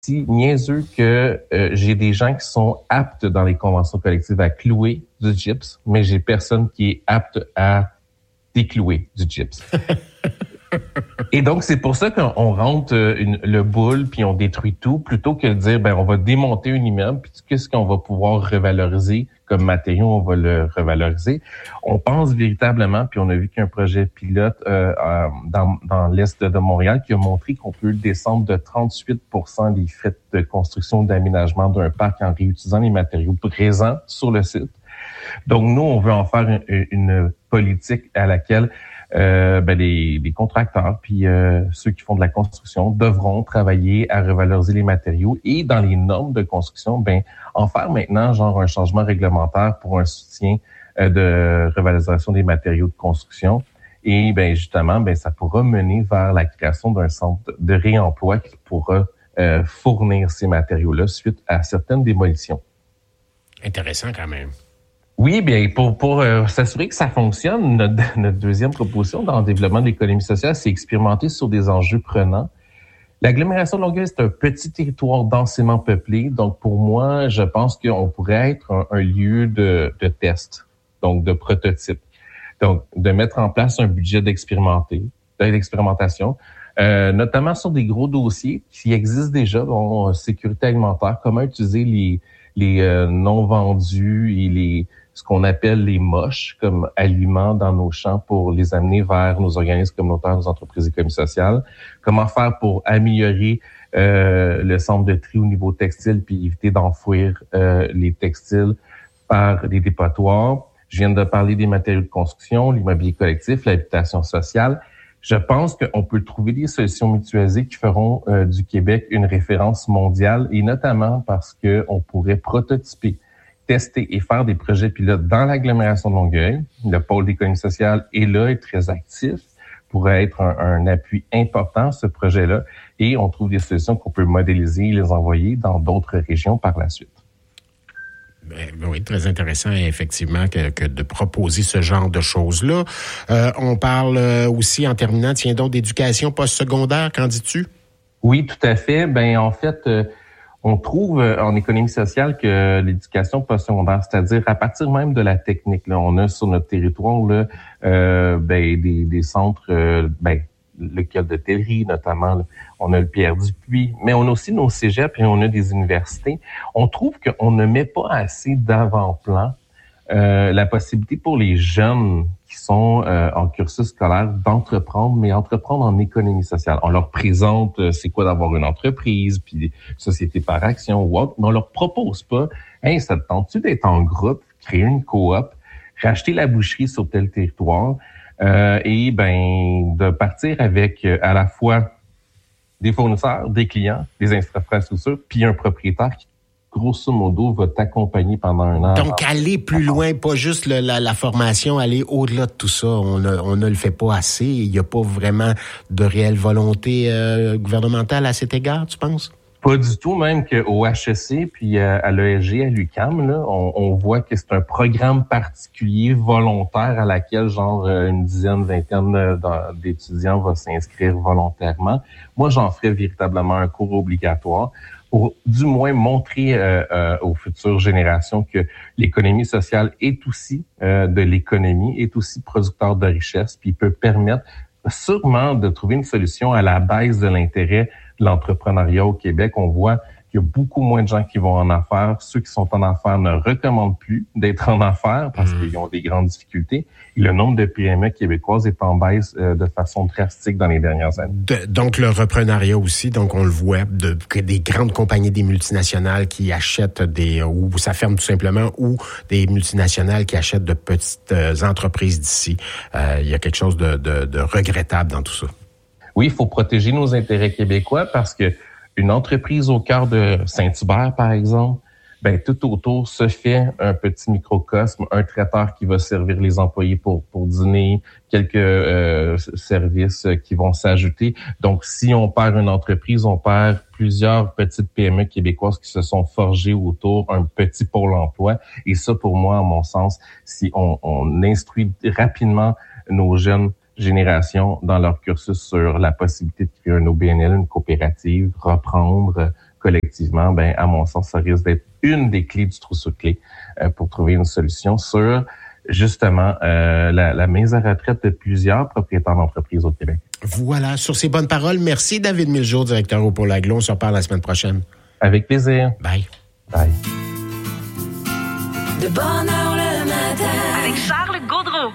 niaiseux que j'ai des gens qui sont aptes dans les conventions collectives à clouer du gyps, mais j'ai personne qui est apte à déclouer du gyps. Et donc, c'est pour ça qu'on rentre le boule puis on détruit tout, plutôt que de dire, on va démonter un immeuble, puis qu'est-ce qu'on va pouvoir revaloriser comme matériau, on va le revaloriser. On pense véritablement, puis on a vu qu'il y a un projet pilote dans l'est de Montréal qui a montré qu'on peut descendre de 38% des frais de construction d'aménagement d'un parc en réutilisant les matériaux présents sur le site. Donc, nous, on veut en faire une politique à laquelle les contracteurs puis ceux qui font de la construction devront travailler à revaloriser les matériaux et dans les normes de construction, en faire maintenant genre un changement réglementaire pour un soutien de revalorisation des matériaux de construction. Et justement, ça pourra mener vers la création d'un centre de réemploi qui pourra fournir ces matériaux-là suite à certaines démolitions. Intéressant quand même. Oui, bien, pour s'assurer que ça fonctionne, notre deuxième proposition dans le développement de l'économie sociale, c'est expérimenter sur des enjeux prenants. L'agglomération de Longueuil, c'est un petit territoire densément peuplé. Donc, pour moi, je pense qu'on pourrait être un lieu de test, donc de prototype. Donc, de mettre en place un budget d'expérimentation, notamment sur des gros dossiers qui existent déjà, dont sécurité alimentaire, comment utiliser les non vendus et ce qu'on appelle les moches comme aliments dans nos champs pour les amener vers nos organismes communautaires, nos entreprises d'économie sociale. Comment faire pour améliorer le centre de tri au niveau textile puis éviter d'enfouir les textiles par les dépotoirs. Je viens de parler des matériaux de construction, l'immobilier collectif, l'habitation sociale. Je pense qu'on peut trouver des solutions mutualisées qui feront du Québec une référence mondiale et notamment parce que on pourrait prototyper, tester et faire des projets pilotes dans l'agglomération de Longueuil. Le pôle d'économie sociale est là, est très actif, pourrait être un appui important à ce projet-là et on trouve des solutions qu'on peut modéliser et les envoyer dans d'autres régions par la suite. Oui, très intéressant effectivement que de proposer ce genre de choses-là. On parle aussi en terminant, tiens donc, d'éducation postsecondaire, qu'en dis-tu? Oui, tout à fait. En fait, on trouve en économie sociale que l'éducation postsecondaire, c'est-à-dire à partir même de la technique, là, on a sur notre territoire là, des centres, le club de Tellerie notamment, là, on a le Pierre Dupuis, mais on a aussi nos cégeps et on a des universités. On trouve qu'on ne met pas assez d'avant-plan la possibilité pour les jeunes qui sont en cursus scolaire d'entreprendre, mais entreprendre en économie sociale. On leur présente c'est quoi d'avoir une entreprise, puis société par action ou autre, mais on leur propose pas « Hey, ça te tente-tu d'être en groupe, créer une coop, racheter la boucherie sur tel territoire et de partir avec à la fois des fournisseurs, des clients, des infrastructures, puis un propriétaire qui grosso modo, va t'accompagner pendant un an. Donc, aller plus loin, pas juste la formation, aller au-delà de tout ça. On ne le fait pas assez. Il n'y a pas vraiment de réelle volonté gouvernementale à cet égard, tu penses? Pas du tout, même qu'au HEC, puis à l'ESG, à l'UQAM, là, on voit que c'est un programme particulier, volontaire, à laquelle une dizaine, vingtaine d'étudiants vont s'inscrire volontairement. Moi, j'en ferais véritablement un cours obligatoire pour du moins montrer aux futures générations que l'économie sociale est aussi de l'économie, est aussi producteur de richesse, puis peut permettre sûrement de trouver une solution à la baisse de l'intérêt de l'entrepreneuriat au Québec. On voit qu'il y a beaucoup moins de gens qui vont en affaires. Ceux qui sont en affaires ne recommandent plus d'être en affaires parce qu'ils ont des grandes difficultés. Et le nombre de PME québécoises est en baisse de façon drastique dans les dernières années. Donc, le reprenariat aussi, donc on le voit, que des grandes compagnies, des multinationales qui achètent ou ça ferme tout simplement, ou des multinationales qui achètent de petites entreprises d'ici. Il y a quelque chose de regrettable dans tout ça. Oui, il faut protéger nos intérêts québécois parce que une entreprise au cœur de Saint-Hubert, par exemple, tout autour se fait un petit microcosme, un traiteur qui va servir les employés pour dîner, quelques services qui vont s'ajouter. Donc, si on perd une entreprise, on perd plusieurs petites PME québécoises qui se sont forgées autour, un petit pôle emploi. Et ça, pour moi, à mon sens, si on instruit rapidement nos jeunes générations dans leur cursus sur la possibilité de créer un OBNL, une coopérative, reprendre, collectivement, à mon sens, ça risque d'être une des clés du trousseau de clés pour trouver une solution sur justement la mise à retraite de plusieurs propriétaires d'entreprises au Québec. Voilà, sur ces bonnes paroles, merci David Miljour, directeur au Pôle Aglo. On se reparle la semaine prochaine. Avec plaisir. Bye. Bye. De bonne heure le matin. Avec Charles Gaudreau.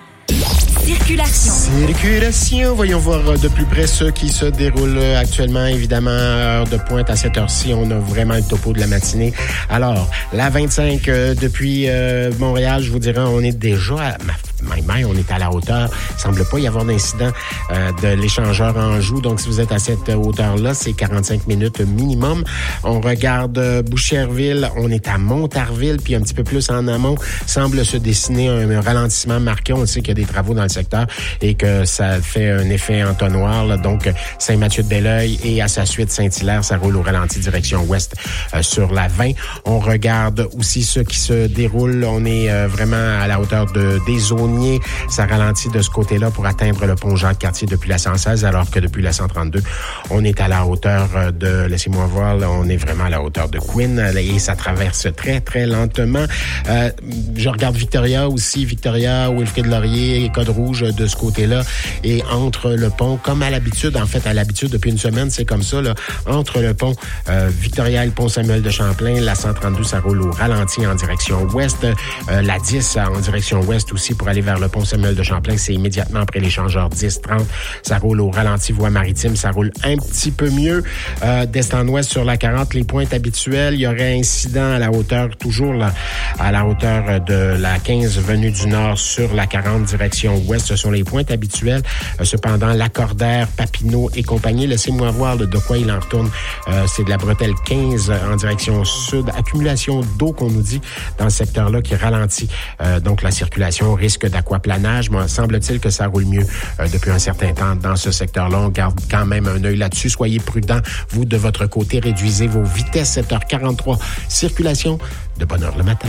Circulation. Voyons voir de plus près ce qui se déroule actuellement. Évidemment, heure de pointe à cette heure-ci, on a vraiment le topo de la matinée. Alors, la 25 depuis Montréal, je vous dirais, on est déjà à on est à la hauteur. Il semble pas y avoir d'incident de l'échangeur Anjou. Donc, si vous êtes à cette hauteur-là, c'est 45 minutes minimum. On regarde Boucherville, on est à Montarville, puis un petit peu plus en amont, semble se dessiner un ralentissement marqué. On sait qu'il y a des travaux dans le secteur et que ça fait un effet entonnoir. Là. Donc, Saint-Mathieu-de-Belleuil et à sa suite Saint-Hilaire, ça roule au ralenti direction ouest sur la 20. On regarde aussi ce qui se déroule. On est vraiment à la hauteur des Sauniers. Ça ralentit de ce côté-là pour atteindre le pont Jacques-Cartier depuis la 116, alors que depuis la 132, on est à la hauteur de, laissez-moi voir, là, on est vraiment à la hauteur de Queen et ça traverse très, très lentement. Je regarde Victoria aussi, Victoria, Wilfrid Laurier et Code Rouge de ce côté-là. Et entre le pont, comme à l'habitude, en fait, à l'habitude, depuis une semaine, c'est comme ça, là, entre le pont Victoria et le pont Samuel de Champlain, la 132, ça roule au ralenti en direction ouest. La 10 en direction ouest aussi pour aller vers le pont Samuel de Champlain, c'est immédiatement après l'échangeur 10-30. Ça roule au ralenti voie maritime, ça roule un petit peu mieux. D'est en ouest sur la 40, les pointes habituelles, il y aurait incident à la hauteur, toujours là, à la hauteur de la 15 venue du nord sur la 40 direction ouest. Ce sont les pointes habituelles. Cependant, Lacordaire, Papineau et compagnie, laissez-moi voir de quoi il en retourne. C'est de la bretelle 15 en direction sud. Accumulation d'eau qu'on nous dit dans le secteur-là qui ralentit. Donc, la circulation, risque d'aquaplanage. Moi, semble-t-il que ça roule mieux depuis un certain temps dans ce secteur-là. On garde quand même un œil là-dessus. Soyez prudents. Vous, de votre côté, réduisez vos vitesses. 7h43. Circulation de bonne heure le matin.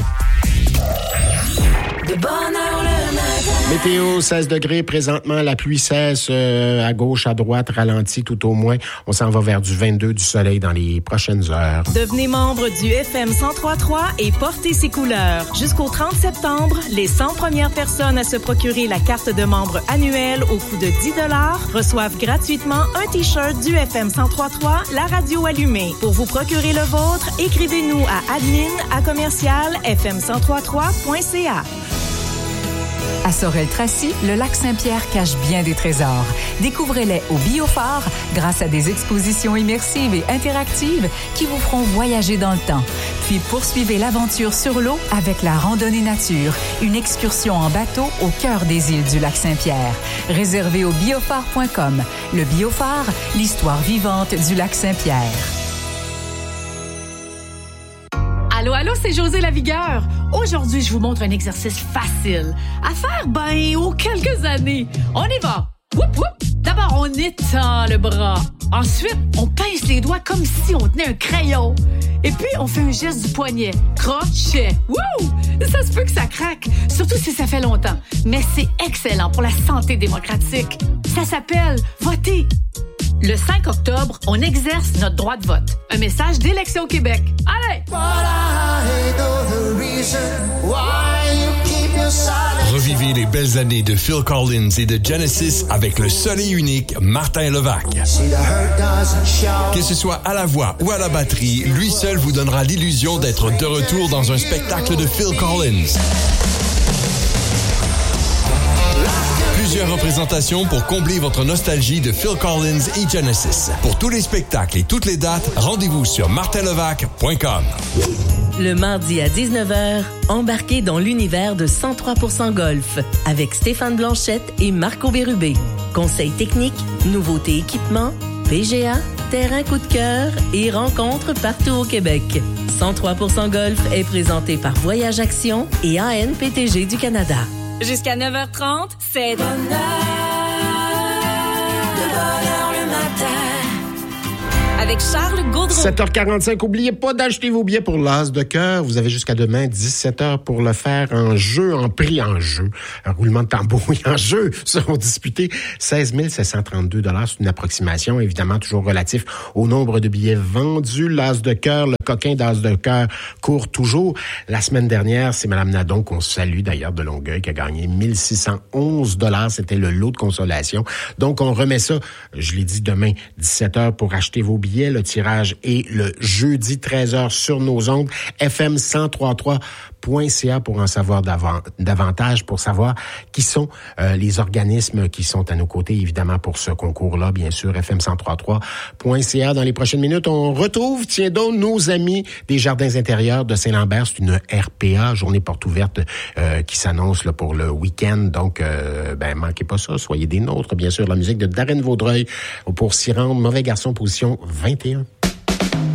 De bonne heure le matin. Météo, 16 degrés présentement. La pluie cesse à gauche, à droite, ralentit tout au moins. On s'en va vers du 22, du soleil dans les prochaines heures. Devenez membre du FM 103.3 et portez ses couleurs. Jusqu'au 30 septembre, les 100 premières personnes à se procurer la carte de membre annuelle au coût de 10 $ reçoivent gratuitement un T-shirt du FM 103.3, la radio allumée. Pour vous procurer le vôtre, écrivez-nous à admin@fm1033.ca. À Sorel-Tracy, le lac Saint-Pierre cache bien des trésors. Découvrez-les au Biophare grâce à des expositions immersives et interactives qui vous feront voyager dans le temps. Puis poursuivez l'aventure sur l'eau avec la randonnée nature, une excursion en bateau au cœur des îles du lac Saint-Pierre. Réservez au biophare.com. Le Biophare, l'histoire vivante du lac Saint-Pierre. Allô, allô, c'est José Lavigueur. Aujourd'hui, je vous montre un exercice facile à faire, aux quelques années. On y va. Whoop, whoop. D'abord, on étend le bras. Ensuite, on pince les doigts comme si on tenait un crayon. Et puis, on fait un geste du poignet. Crochet. Wouh! Ça se peut que ça craque, surtout si ça fait longtemps. Mais c'est excellent pour la santé démocratique. Ça s'appelle voter. Le 5 octobre, on exerce notre droit de vote. Un message d'Élections Québec. Allez! Revivez les belles années de Phil Collins et de Genesis avec le seul et unique Martin Levac. Que ce soit à la voix ou à la batterie, lui seul vous donnera l'illusion d'être de retour dans un spectacle de Phil Collins. Plusieurs représentations pour combler votre nostalgie de Phil Collins et Genesis. Pour tous les spectacles et toutes les dates, rendez-vous sur martinlevac.com. Le mardi à 19h, embarquez dans l'univers de 103% Golf avec Stéphane Blanchette et Marco Bérubé. Conseils techniques, nouveautés équipements, PGA, terrain coup de cœur et rencontres partout au Québec. 103% Golf est présenté par Voyage Action et ANPTG du Canada. Jusqu'à 9h30, c'est de bonne heure le matin. avec Charles Gaudreau. 7h45, oubliez pas d'acheter vos billets pour l'As de cœur. Vous avez jusqu'à demain, 17h pour le faire en jeu, en prix en jeu. Un roulement de tambour et en jeu seront disputés 16 732 $. C'est une approximation, évidemment, toujours relatif au nombre de billets vendus. L'As de cœur, le coquin d'As de cœur court toujours. La semaine dernière, c'est Mme Nadon, qu'on salue d'ailleurs de Longueuil, qui a gagné 1611 $. C'était le lot de consolation. Donc, on remet ça, je l'ai dit, demain, 17h pour acheter vos billets. Le tirage est le jeudi 13h sur nos ondes. FM1033.ca pour en savoir davantage, pour savoir qui sont les organismes qui sont à nos côtés, évidemment, pour ce concours-là, bien sûr, FM1033.ca. Dans les prochaines minutes, on retrouve, tiens donc, nos amis des Jardins intérieurs de Saint-Lambert. C'est une RPA, journée porte ouverte, qui s'annonce là, pour le week-end. Donc, manquez pas ça, soyez des nôtres. Bien sûr, la musique de Darren Vaudreuil pour s'y rendre. Mauvais garçon, position 21.